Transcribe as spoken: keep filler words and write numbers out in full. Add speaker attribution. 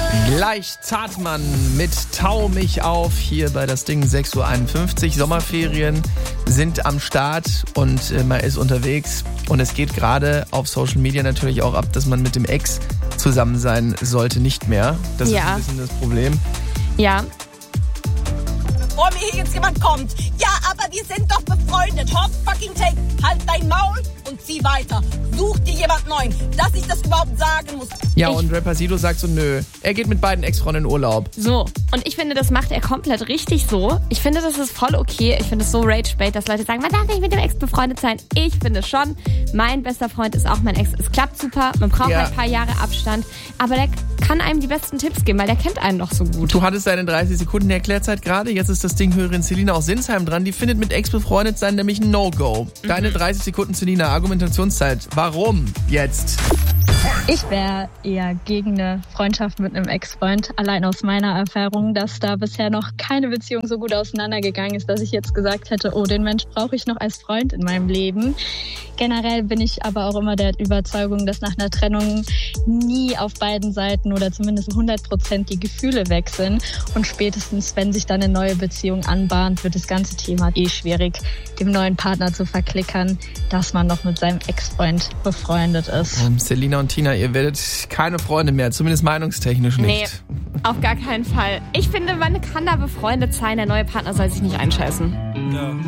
Speaker 1: Gleich Zartmann mit Tau mich auf hier bei das Ding sechs Uhr einundfünfzig. Sommerferien sind am Start und äh, man ist unterwegs. Und es geht gerade auf Social Media natürlich auch ab, dass man mit dem Ex zusammen sein sollte, nicht mehr. Das
Speaker 2: Ja.
Speaker 1: ist ein bisschen das Problem.
Speaker 2: Ja.
Speaker 3: Bevor mir hier jetzt jemand kommt. Ja, aber wir sind doch befreundet. Hot fucking take. Halt dein Maul und zieh weiter. Such dir jemand Neuen. Dass ich das überhaupt sagen muss.
Speaker 1: Ja,
Speaker 2: Ich-
Speaker 1: und Rapper Sido sagt so, nö. Er geht mit beiden Ex-Freunden in Urlaub.
Speaker 2: So, und ich finde, das macht er komplett richtig so. Ich finde, das ist voll okay. Ich finde es so rage-bait, dass Leute sagen, man darf nicht mit dem Ex befreundet sein. Ich finde schon, mein bester Freund ist auch mein Ex. Es klappt super, man braucht
Speaker 1: Ja.
Speaker 2: ein paar Jahre Abstand. Aber der kann einem die besten Tipps geben, weil der kennt einen doch so gut.
Speaker 1: Du hattest deine dreißig Sekunden Erklärzeit gerade. Jetzt ist das Ding Hörerin Selina aus Sinsheim dran. Die findet mit Ex befreundet sein nämlich ein No-Go. Deine dreißig Sekunden, Selina, Argumentationszeit. Warum jetzt?
Speaker 4: Ich wäre eher gegen eine Freundschaft mit einem Ex-Freund, allein aus meiner Erfahrung, dass da bisher noch keine Beziehung so gut auseinandergegangen ist, dass ich jetzt gesagt hätte, oh, den Mensch brauche ich noch als Freund in meinem Leben. Generell bin ich aber auch immer der Überzeugung, dass nach einer Trennung nie auf beiden Seiten oder zumindest hundert Prozent die Gefühle weg sind. Und spätestens, wenn sich dann eine neue Beziehung anbahnt, wird das ganze Thema eh schwierig, dem neuen Partner zu verklickern, dass man noch mit seinem Ex-Freund befreundet ist.
Speaker 1: Ähm, Selina und Tina, ihr werdet keine Freunde mehr, zumindest meinungstechnisch nicht.
Speaker 2: Nee, auf gar keinen Fall. Ich finde, man kann da befreundet sein. Der neue Partner soll sich nicht einscheißen.
Speaker 5: Ja.